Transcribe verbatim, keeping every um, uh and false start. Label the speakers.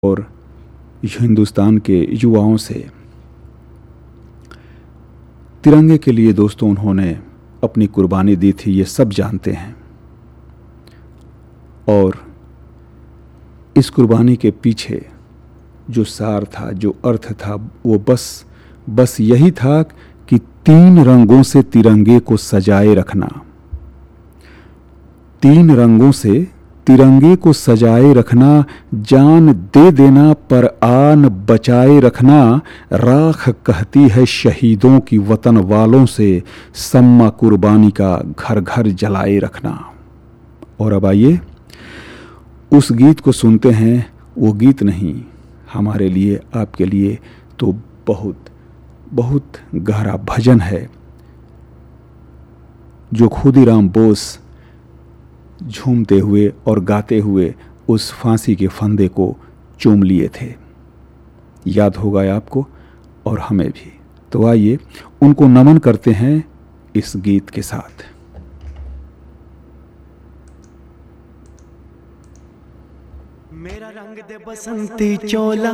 Speaker 1: और हिंदुस्तान के युवाओं से। तिरंगे के लिए दोस्तों उन्होंने अपनी कुर्बानी दी थी, ये सब जानते हैं। और इस कुर्बानी के पीछे जो सार था, जो अर्थ था, वो बस बस यही था कि तीन रंगों से तिरंगे को सजाए रखना। तीन रंगों से तिरंगे को सजाए रखना, जान दे देना पर आन बचाए रखना। राख कहती है शहीदों की वतन वालों से, सम्मा कुर्बानी का घर घर जलाए रखना। और अब आइए उस गीत को सुनते हैं। वो गीत नहीं, हमारे लिए, आपके लिए तो बहुत बहुत गहरा भजन है जो खुदीराम बोस झूमते हुए और गाते हुए उस फांसी के फंदे को चूम लिए थे। याद होगा आपको और हमें भी। तो आइए उनको नमन करते हैं इस गीत के साथ।
Speaker 2: मेरा रंग दे बसंती चोला।